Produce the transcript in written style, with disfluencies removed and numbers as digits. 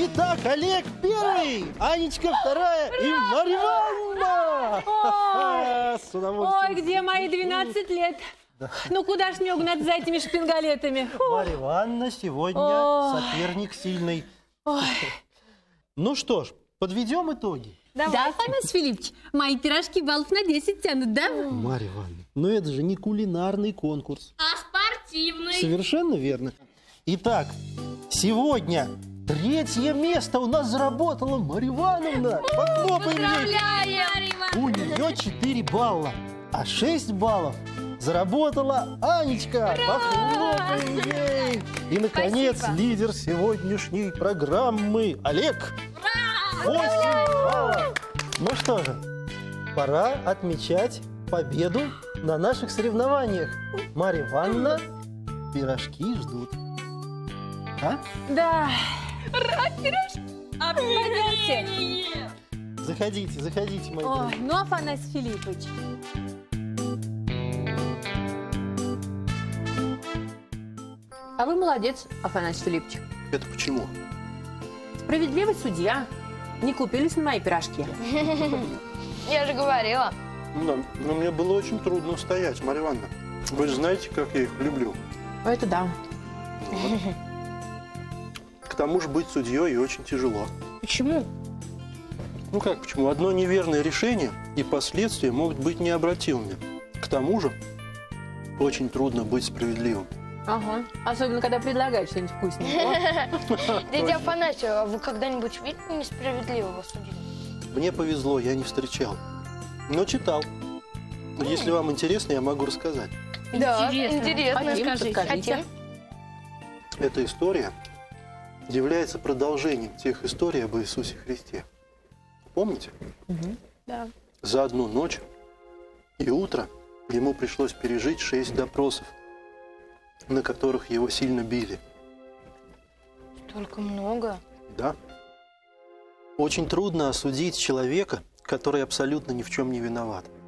Итак, Олег первый, Анечка вторая и Марья Ивановна. С удовольствием. Ой, где мои 12 лет? Да. Ну куда ж мне угнать за этими шпингалетами? Марья Ивановна сегодня соперник сильный. Ой. Ну что ж, подведем итоги. Да, Афанасий Филиппович, мои пирожки баллов на 10 тянут, да? Марья Ивановна, но это же не кулинарный конкурс. А спортивный? Совершенно верно. Итак, сегодня 3-е место у нас заработала Марья Ивановна. Похлопаем ей. У нее 4 балла, а 6 баллов заработала Анечка. Похлопаем ей. И, наконец, лидер сегодняшней программы Олег. 8 баллов. Ну что же, пора отмечать победу на наших соревнованиях. Марья Ивановна, пирожки ждут. А? Да. Объединение! Заходите, заходите, мои Ой, друзья. ну, Афанасий Филиппович. А вы молодец, Афанасий Филиппович. Это почему? Справедливый судья. Не купились на мои пирожки. Я же говорила. Да, но мне было очень трудно устоять, Марья Ивановна. Вы же знаете, как я их люблю. Это да. К тому же быть судьей очень тяжело. Почему? Ну как почему? Одно неверное решение и последствия могут быть необратимыми. К тому же очень трудно быть справедливым. Ага. Особенно, когда предлагают что-нибудь вкусненькое. Дядя Афанасий, а вы когда-нибудь видели несправедливого судью? Мне повезло, я не встречал. Но читал. Если вам интересно, я могу рассказать. Да, Интересно. интересно. Хотим, Скажите. расскажите. Эта история является продолжением тех историй об Иисусе Христе. Помните? Да. За одну ночь и утро ему пришлось пережить 6 допросов, на которых его сильно били. Столько много. Да. Очень трудно осудить человека, который абсолютно ни в чем не виноват.